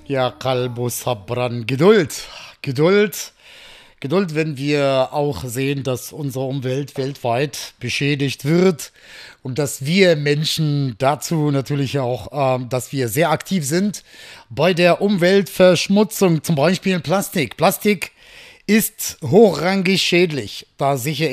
Ja, Kalbo Sabran, Geduld. Geduld. Geduld, wenn wir auch sehen, dass unsere Umwelt weltweit beschädigt wird und dass wir Menschen dazu natürlich auch, dass wir sehr aktiv sind bei der Umweltverschmutzung, zum Beispiel Plastik. Plastik ist hochrangig schädlich, da sicher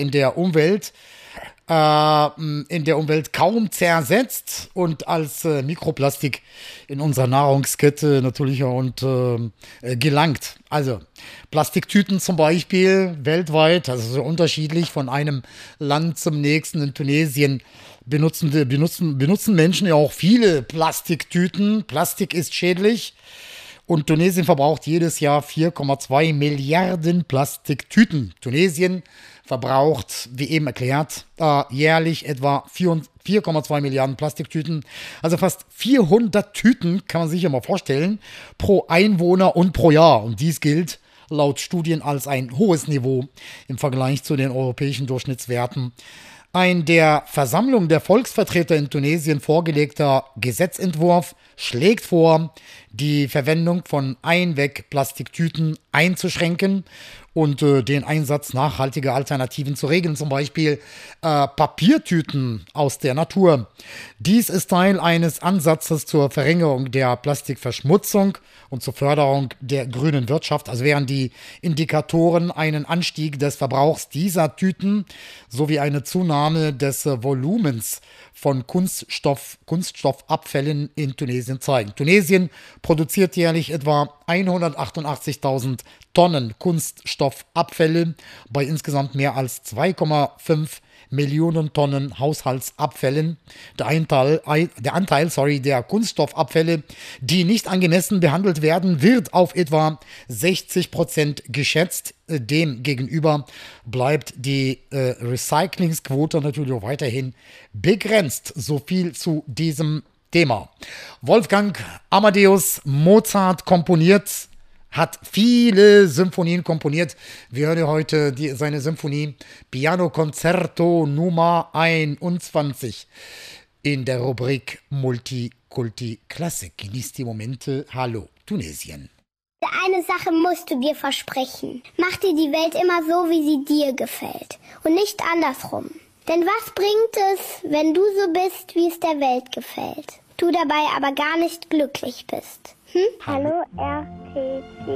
in der Umwelt kaum zersetzt und als Mikroplastik in unserer Nahrungskette natürlich auch gelangt. Also Plastiktüten zum Beispiel weltweit, also so unterschiedlich von einem Land zum nächsten. In Tunesien benutzen Menschen ja auch viele Plastiktüten. Plastik ist schädlich. Und Tunesien verbraucht jedes Jahr 4,2 Milliarden Plastiktüten. Tunesien verbraucht, wie eben erklärt, jährlich etwa 4,2 Milliarden Plastiktüten. Also fast 400 Tüten, kann man sich ja mal vorstellen, pro Einwohner und pro Jahr. Und dies gilt laut Studien als ein hohes Niveau im Vergleich zu den europäischen Durchschnittswerten. Ein der Versammlung der Volksvertreter in Tunesien vorgelegter Gesetzentwurf schlägt vor, die Verwendung von Einwegplastiktüten einzuschränken und den Einsatz nachhaltiger Alternativen zu regeln, zum Beispiel Papiertüten aus der Natur. Dies ist Teil eines Ansatzes zur Verringerung der Plastikverschmutzung und zur Förderung der grünen Wirtschaft. Also während die Indikatoren einen Anstieg des Verbrauchs dieser Tüten sowie eine Zunahme des Volumens von Kunststoffabfällen in Tunesien zeigen. Tunesien produziert jährlich etwa 188.000 Tonnen Kunststoffabfälle bei insgesamt mehr als 2,5 Millionen Tonnen Haushaltsabfällen. Der Anteil der Kunststoffabfälle, die nicht angemessen behandelt werden, wird auf etwa 60% geschätzt. Demgegenüber bleibt die Recyclingsquote natürlich auch weiterhin begrenzt. So viel zu diesem Thema. Wolfgang Amadeus Mozart hat viele Symphonien komponiert. Wir hören heute seine Symphonie Piano Concerto Nummer 21 in der Rubrik Multikulti Klassik. Genießt die Momente. Hallo, Tunesien. Eine Sache musst du dir versprechen. Mach dir die Welt immer so, wie sie dir gefällt. Und nicht andersrum. Denn was bringt es, wenn du so bist, wie es der Welt gefällt? Du dabei aber gar nicht glücklich bist. Hm? Hallo RTC.